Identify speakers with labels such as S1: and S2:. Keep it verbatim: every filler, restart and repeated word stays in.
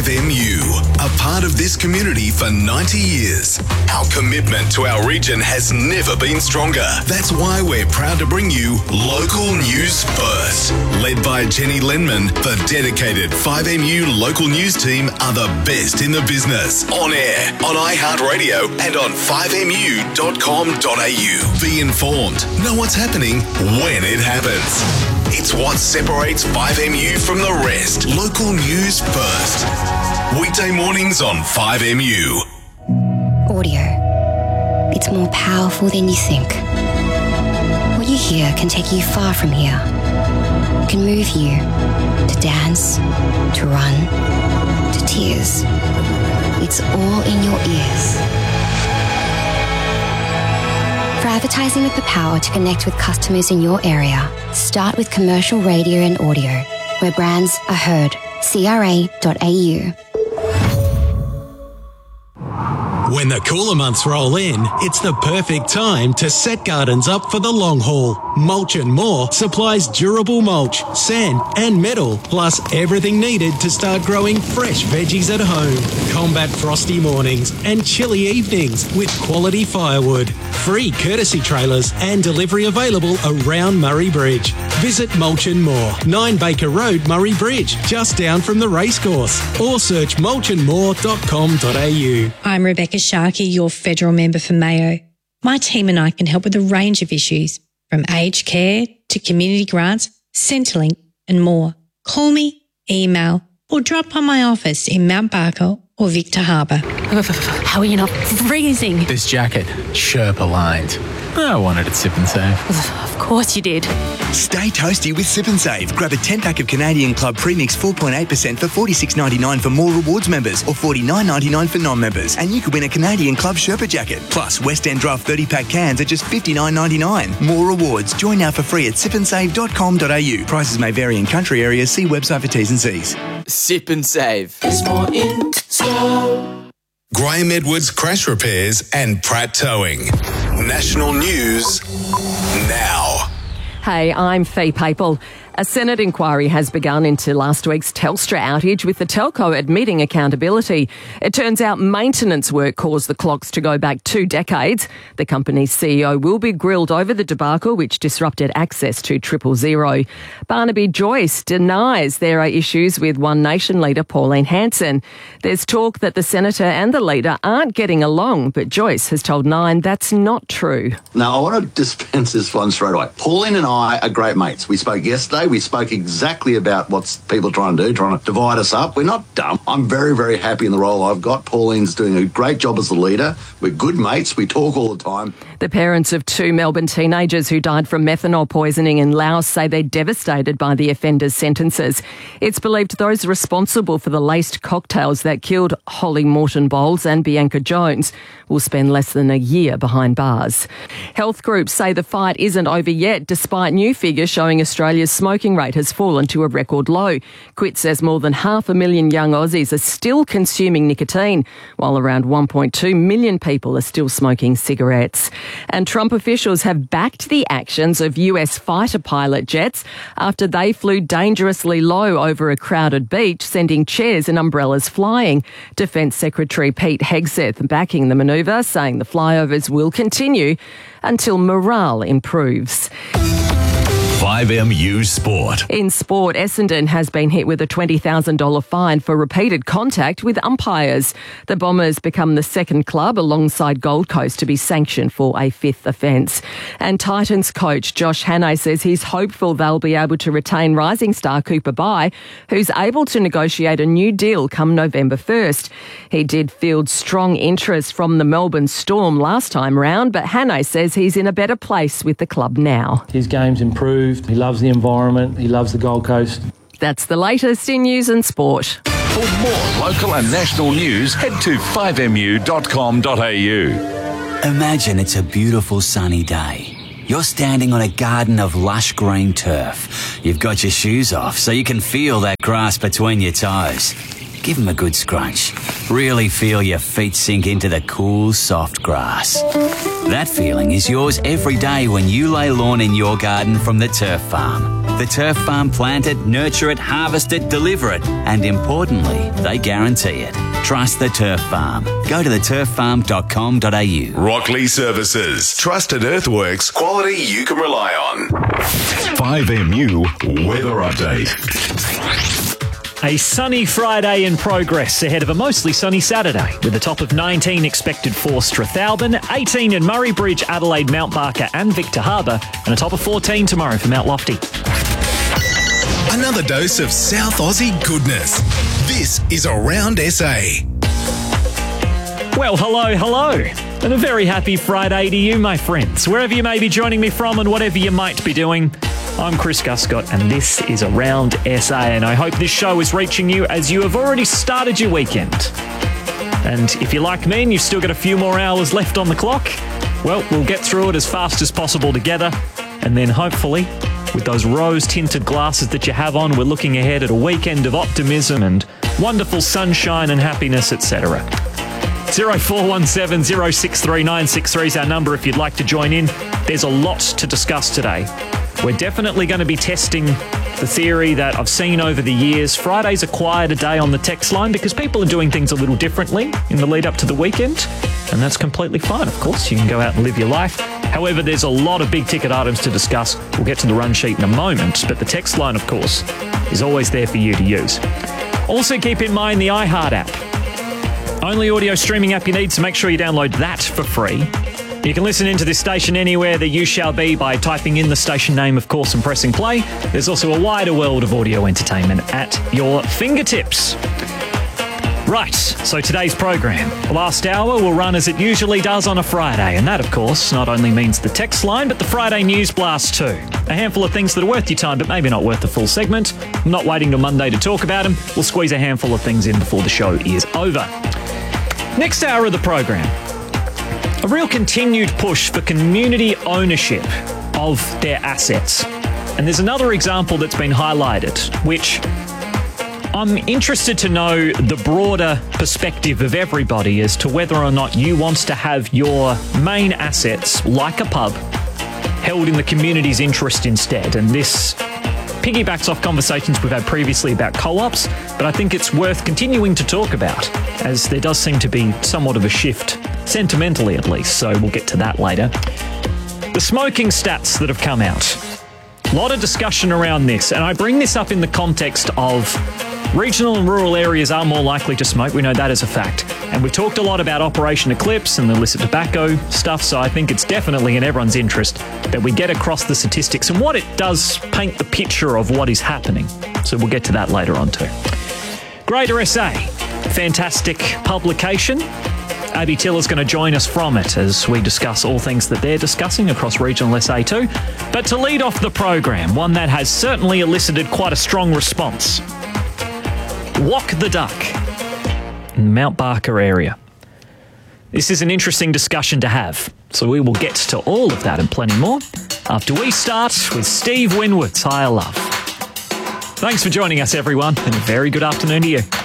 S1: five M U, a part of this community for ninety years. Our commitment to our region has never been stronger. That's why we're proud to bring you Local News First. Led by Jenny Lenman, the dedicated five M U local news team are the best in the business. On air, on iHeartRadio and on five M U dot com dot a u. Be informed. Know what's happening when it happens. It's what separates five M U from the rest. Local News First. Weekday mornings on five M U.
S2: Audio. It's more powerful than you think. What you hear can take you far from here. It can move you to dance, to run, to tears. It's all in your ears. For advertising with the power to connect with customers in your area, start with commercial radio and audio, where brands are heard. C R A dot A U.
S3: When the cooler months roll in, it's the perfect time to set gardens up for the long haul. Mulch and More supplies durable mulch, sand and metal, plus everything needed to start growing fresh veggies at home. Combat frosty mornings and chilly evenings with quality firewood. Free courtesy trailers and delivery available around Murray Bridge. Visit Mulch and More, nine Baker Road, Murray Bridge, just down from the racecourse, or search mulch and more dot com dot a u.
S4: I'm Rebecca Sharkey, your federal member for Mayo. My team and I can help with a range of issues, from aged care to community grants, Centrelink and more. Call me, email or drop by my office in Mount Barker or Victor Harbour.
S5: How are you not freezing?
S6: This jacket, Sherpa lined. I wanted it Sip and Save.
S5: Of course you did.
S7: Stay toasty with Sip and Save. Grab a ten-pack of Canadian Club Premix four point eight percent for forty-six ninety-nine for More Rewards members or forty-nine ninety-nine for non-members. And you could win a Canadian Club Sherpa jacket. Plus, West End Draft thirty-pack cans at just fifty-nine ninety-nine. More rewards. Join now for free at sip and save dot com dot a u. Prices may vary in country areas. See website for T's and C's.
S8: Sip and Save.
S1: There's more in store. Graham Edwards Crash Repairs and Pratt Towing. National news now.
S9: Hey, I'm Fee Papel. A Senate inquiry has begun into last week's Telstra outage, with the telco admitting accountability. It turns out maintenance work caused the clocks to go back two decades. The company's C E O will be grilled over the debacle, which disrupted access to Triple Zero. Barnaby Joyce denies there are issues with One Nation leader Pauline Hanson. There's talk that the senator and the leader aren't getting along, but Joyce has told Nine that's not true.
S10: Now, I want to dispense this one straight away. Pauline and I are great mates. We spoke yesterday. We spoke exactly about what people are trying to do, trying to divide us up. We're not dumb. I'm very, very happy in the role I've got. Pauline's doing a great job as the leader. We're good mates. We talk all the time.
S9: The parents of two Melbourne teenagers who died from methanol poisoning in Laos say they're devastated by the offenders' sentences. It's believed those responsible for the laced cocktails that killed Holly Morton Bowles and Bianca Jones will spend less than a year behind bars. Health groups say the fight isn't over yet, despite new figures showing Australia's smoking rate has fallen to a record low. Quit says more than half a million young Aussies are still consuming nicotine, while around one point two million people are still smoking cigarettes. And Trump officials have backed the actions of U S fighter pilot jets after they flew dangerously low over a crowded beach, sending chairs and umbrellas flying. Defence Secretary Pete Hegseth backing the manoeuvre, saying the flyovers will continue until morale improves.
S1: five M U Sport.
S9: In sport, Essendon has been hit with a twenty thousand dollars fine for repeated contact with umpires. The Bombers become the second club alongside Gold Coast to be sanctioned for a fifth offence. And Titans coach Josh Hannay says he's hopeful they'll be able to retain rising star Cooper Bye, who's able to negotiate a new deal come November first. He did field strong interest from the Melbourne Storm last time round, but Hannay says he's in a better place with the club now.
S11: His game's improved. He loves the environment. He loves the Gold Coast.
S9: That's the latest in news and sport.
S12: For more local and national news, head to five m u dot com dot a u.
S13: Imagine it's a beautiful sunny day. You're standing on a garden of lush green turf. You've got your shoes off so you can feel that grass between your toes. Give them a good scrunch. Really feel your feet sink into the cool, soft grass. That feeling is yours every day when you lay lawn in your garden from the Turf Farm. The Turf Farm plant it, nurture it, harvest it, deliver it, and importantly, they guarantee it. Trust the Turf Farm. Go to the turf farm dot com dot a u.
S1: Rockley Services. Trusted earthworks. Quality you can rely on.
S12: five M U Weather Update.
S8: A sunny Friday in progress ahead of a mostly sunny Saturday, with a top of nineteen expected for Strathalbyn, eighteen in Murray Bridge, Adelaide, Mount Barker and Victor Harbour, and a top of fourteen tomorrow for Mount Lofty.
S1: Another dose of South Aussie goodness. This is Around S A.
S8: Well, hello, hello, and a very happy Friday to you, my friends. Wherever you may be joining me from and whatever you might be doing, I'm Chris Guscott, and this is Around S A, and I hope this show is reaching you as you have already started your weekend. And if you're like me and you've still got a few more hours left on the clock, well, we'll get through it as fast as possible together, and then hopefully, with those rose-tinted glasses that you have on, we're looking ahead at a weekend of optimism and wonderful sunshine and happiness, et cetera. zero four one seven, zero six three nine six three is our number if you'd like to join in. There's a lot to discuss today. We're definitely going to be testing the theory that I've seen over the years. Friday's a quieter day on the text line because people are doing things a little differently in the lead up to the weekend, and that's completely fine, of course. You can go out and live your life. However, there's a lot of big ticket items to discuss. We'll get to the run sheet in a moment, but the text line, of course, is always there for you to use. Also keep in mind the iHeart app. Only audio streaming app you need, so make sure you download that for free. You can listen into this station anywhere that you shall be by typing in the station name, of course, and pressing play. There's also a wider world of audio entertainment at your fingertips. Right, so today's program. The last hour will run as it usually does on a Friday, and that, of course, not only means the text line, but the Friday News Blast too. A handful of things that are worth your time, but maybe not worth the full segment. I'm not waiting till Monday to talk about them. We'll squeeze a handful of things in before the show is over. Next hour of the program. A real continued push for community ownership of their assets. And there's another example that's been highlighted, which I'm interested to know the broader perspective of everybody as to whether or not you want to have your main assets, like a pub, held in the community's interest instead. And this piggybacks off conversations we've had previously about co-ops, but I think it's worth continuing to talk about, as there does seem to be somewhat of a shift, sentimentally at least, so we'll get to that later. The smoking stats that have come out. A lot of discussion around this, and I bring this up in the context of regional and rural areas are more likely to smoke. We know that as a fact. And we've talked a lot about Operation Eclipse and the illicit tobacco stuff, so I think it's definitely in everyone's interest that we get across the statistics and what it does paint the picture of what is happening. So we'll get to that later on too. Greater S A, fantastic publication. Abby Tiller's going to join us from it as we discuss all things that they're discussing across regional S A too. But to lead off the program, one that has certainly elicited quite a strong response. Walk the Duck in the Mount Barker area. This is an interesting discussion to have, so we will get to all of that and plenty more after we start with Steve Winwood's Higher Love. Thanks for joining us, everyone, and a very good afternoon to you.